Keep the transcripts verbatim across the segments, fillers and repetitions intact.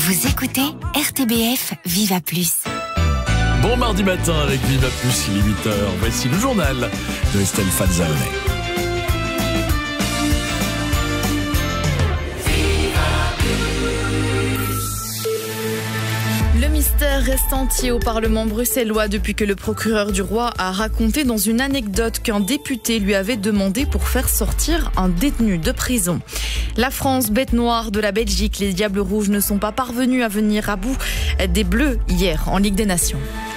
Vous écoutez R T B F Viva Plus. Bon mardi matin avec Viva Plus, il est huit heures. Voici le journal de Estelle Falzone. Le mystère reste entier au Parlement bruxellois depuis que le procureur du roi a raconté dans une anecdote qu'un député lui avait demandé pour faire sortir un détenu de prison. La France, bête noire de la Belgique, les Diables Rouges ne sont pas parvenus à venir à bout des Bleus hier en Ligue des Nations.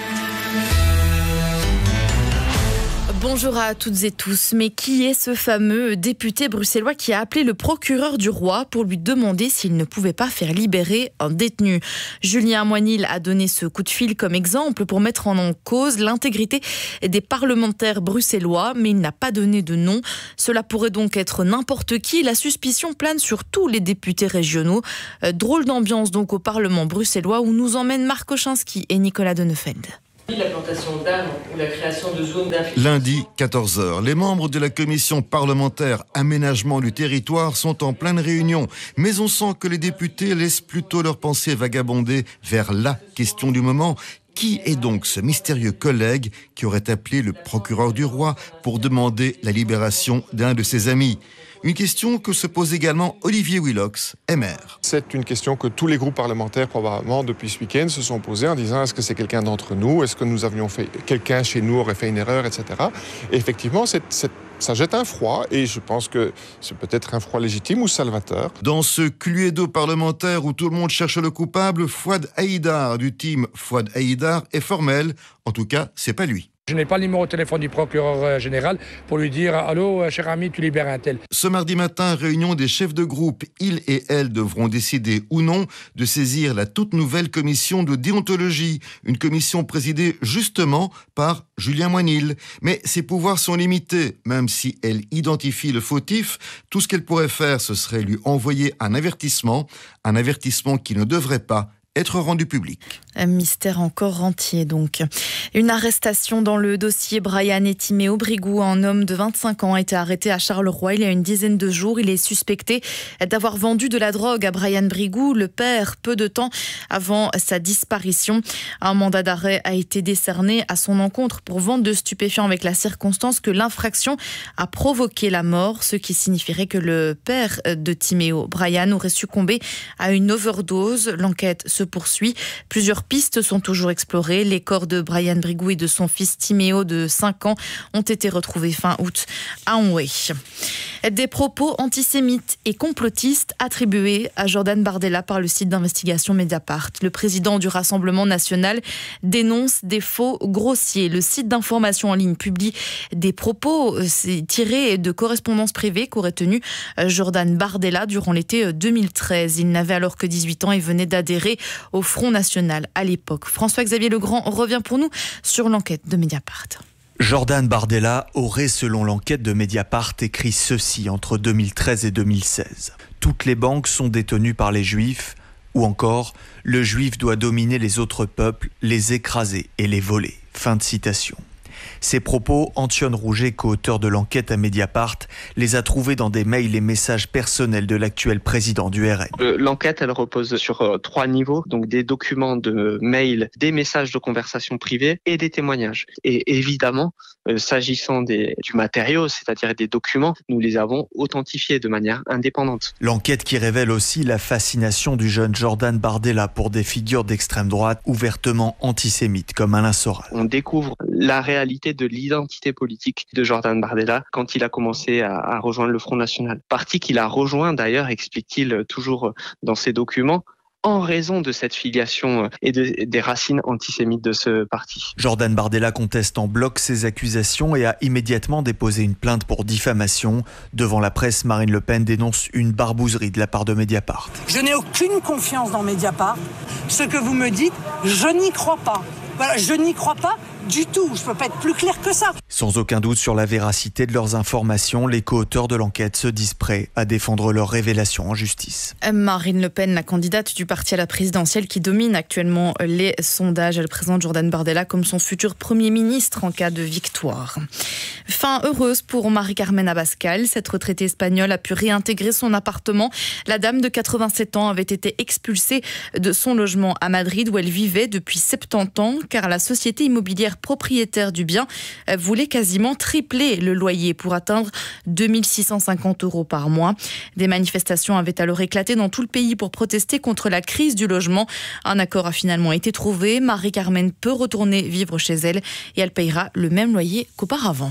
Bonjour à toutes et tous, mais qui est ce fameux député bruxellois qui a appelé le procureur du roi pour lui demander s'il ne pouvait pas faire libérer un détenu? Julien Moinil a donné ce coup de fil comme exemple pour mettre en cause l'intégrité des parlementaires bruxellois, mais il n'a pas donné de nom. Cela pourrait donc être n'importe qui. La suspicion plane sur tous les députés régionaux. Euh, drôle d'ambiance donc au Parlement bruxellois où nous emmènent Marc Kochinski et Nicolas De Neufeld. La plantation d'arbres ou la création de zones d'infiltration. Lundi, quatorze heures, les membres de la commission parlementaire aménagement du territoire sont en pleine réunion. Mais on sent que les députés laissent plutôt leurs pensées vagabonder vers la question du moment. Qui est donc ce mystérieux collègue qui aurait appelé le procureur du roi pour demander la libération d'un de ses amis ? Une question que se pose également Olivier Willox, M R. C'est une question que tous les groupes parlementaires, probablement, depuis ce week-end, se sont posés en disant est-ce que c'est quelqu'un d'entre nous ? Est-ce que nous avions fait, quelqu'un chez nous aurait fait une erreur, et cetera. Et effectivement, c'est, c'est, ça jette un froid, et je pense que c'est peut-être un froid légitime ou salvateur. Dans ce cluedo parlementaire où tout le monde cherche le coupable, Fouad Haïdar du team Fouad Haïdar est formel. En tout cas, c'est pas lui. Je n'ai pas le numéro de téléphone du procureur général pour lui dire « Allô, cher ami, tu libères un tel ». Ce mardi matin, réunion des chefs de groupe. Ils et elles devront décider ou non de saisir la toute nouvelle commission de déontologie. Une commission présidée justement par Julien Moinil. Mais ses pouvoirs sont limités. Même si elle identifie le fautif, tout ce qu'elle pourrait faire, ce serait lui envoyer un avertissement. Un avertissement qui ne devrait pas être rendu public. Un mystère encore entier donc. Une arrestation dans le dossier Brian et Timéo Brigou. Un homme de vingt-cinq ans a été arrêté à Charleroi il y a une dizaine de jours. Il est suspecté d'avoir vendu de la drogue à Brian Brigou, le père, peu de temps avant sa disparition. Un mandat d'arrêt a été décerné à son encontre pour vente de stupéfiants avec la circonstance que l'infraction a provoqué la mort, ce qui signifierait que le père de Timéo, Brian, aurait succombé à une overdose. L'enquête se poursuit. Plusieurs pistes sont toujours explorées. Les corps de Brian Brigou et de son fils Timéo de cinq ans ont été retrouvés fin août à Onway. Des propos antisémites et complotistes attribués à Jordan Bardella par le site d'investigation Mediapart. Le président du Rassemblement national dénonce des faux grossiers. Le site d'information en ligne publie des propos tirés de correspondances privées qu'aurait tenu Jordan Bardella durant l'été deux mille treize. Il n'avait alors que dix-huit ans et venait d'adhérer au Front National à l'époque. François-Xavier Legrand revient pour nous sur l'enquête de Mediapart. Jordan Bardella aurait, selon l'enquête de Mediapart, écrit ceci entre deux mille treize et deux mille seize. Toutes les banques sont détenues par les Juifs, ou encore, le Juif doit dominer les autres peuples, les écraser et les voler. Fin de citation. Ces propos, Antione Rouget, co-auteur de l'enquête à Mediapart, les a trouvés dans des mails et messages personnels de l'actuel président du R N. L'enquête, elle repose sur euh, trois niveaux, donc des documents de mails, des messages de conversation privée et des témoignages. Et évidemment, euh, s'agissant des, du matériau, c'est-à-dire des documents, nous les avons authentifiés de manière indépendante. L'enquête qui révèle aussi la fascination du jeune Jordan Bardella pour des figures d'extrême droite ouvertement antisémites comme Alain Soral. On découvre la réalité de l'identité politique de Jordan Bardella quand il a commencé à, à rejoindre le Front National. Parti qu'il a rejoint d'ailleurs, explique-t-il toujours dans ses documents, en raison de cette filiation et de, des racines antisémites de ce parti. Jordan Bardella conteste en bloc ces accusations et a immédiatement déposé une plainte pour diffamation. Devant la presse, Marine Le Pen dénonce une barbouzerie de la part de Mediapart. Je n'ai aucune confiance dans Mediapart. Ce que vous me dites, je n'y crois pas. Voilà, je n'y crois pas, du tout. Je peux pas être plus clair que ça. Sans aucun doute sur la véracité de leurs informations, les co-auteurs de l'enquête se disent prêts à défendre leurs révélations en justice. Marine Le Pen, la candidate du parti à la présidentielle qui domine actuellement les sondages, elle présente Jordan Bardella comme son futur Premier ministre en cas de victoire. Fin heureuse pour Marie-Carmen Abascal. Cette retraitée espagnole a pu réintégrer son appartement. La dame de quatre-vingt-sept ans avait été expulsée de son logement à Madrid où elle vivait depuis soixante-dix ans car la société immobilière propriétaire du bien voulait quasiment tripler le loyer pour atteindre deux mille six cent cinquante euros par mois. Des manifestations avaient alors éclaté dans tout le pays pour protester contre la crise du logement. Un accord a finalement été trouvé. Marie-Carmen peut retourner vivre chez elle et elle payera le même loyer qu'auparavant.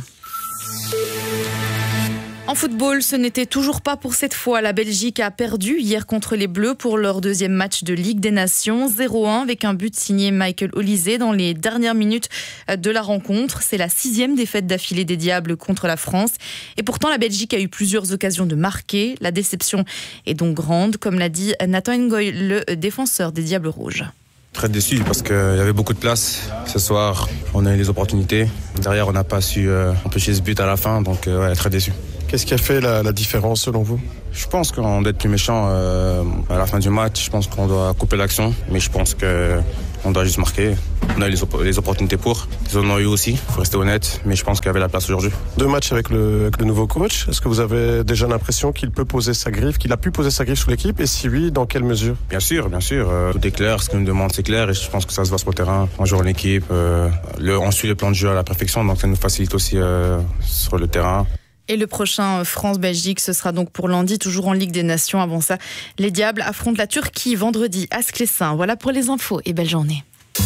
En football, ce n'était toujours pas pour cette fois. La Belgique a perdu hier contre les Bleus pour leur deuxième match de Ligue des Nations. zéro un avec un but signé Michael Olise dans les dernières minutes de la rencontre. C'est la sixième défaite d'affilée des Diables contre la France. Et pourtant, la Belgique a eu plusieurs occasions de marquer. La déception est donc grande, comme l'a dit Nathan Ngoy, le défenseur des Diables Rouges. Très déçu parce qu'il y avait beaucoup de place. Ce soir, on a eu les opportunités. Derrière, on n'a pas su euh, empêcher ce but à la fin, donc euh, ouais, très déçu. Qu'est-ce qui a fait la, la différence selon vous ? Je pense qu'on doit être plus méchant euh, à la fin du match. Je pense qu'on doit couper l'action, mais je pense qu'on doit juste marquer. On a eu les, op- les opportunités pour. Ils en ont eu aussi, il faut rester honnête, mais je pense qu'il y avait la place aujourd'hui. Deux matchs avec le, avec le nouveau coach. Est-ce que vous avez déjà l'impression qu'il peut poser sa griffe, qu'il a pu poser sa griffe sur l'équipe ? Et si oui, dans quelle mesure ? Bien sûr, bien sûr. Euh, tout est clair, ce qu'on nous demande c'est clair et je pense que ça se voit sur le terrain. On joue en équipe, euh, le, on suit le plan de jeu à la perfection, donc ça nous facilite aussi euh, sur le terrain. Et le prochain France-Belgique, ce sera donc pour lundi, toujours en Ligue des Nations. Avant ça, les Diables affrontent la Turquie vendredi à Sclessin. Voilà pour les infos et belle journée.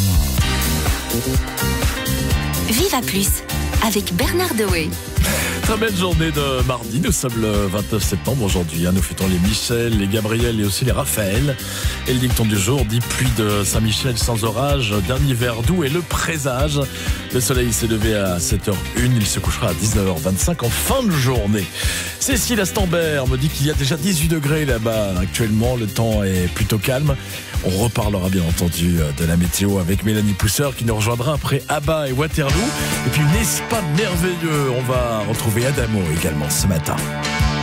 Viva Plus avec Bernard Dewey. Très belle journée de mardi, nous sommes le vingt-neuf septembre aujourd'hui, nous fêtons les Michel, les Gabriel et aussi les Raphaël. Et le dicton du jour dit pluie de Saint-Michel sans orage, d'un hiver doux et le présage. Le soleil s'est levé à sept heures une, il se couchera à dix-neuf heures vingt-cinq en fin de journée. Cécile Astambert me dit qu'il y a déjà dix-huit degrés là-bas actuellement, le temps est plutôt calme. On reparlera bien entendu de la météo avec Mélanie Pousseur qui nous rejoindra après Abba et Waterloo. Et puis n'est-ce pas merveilleux, on va retrouver Adamo également ce matin.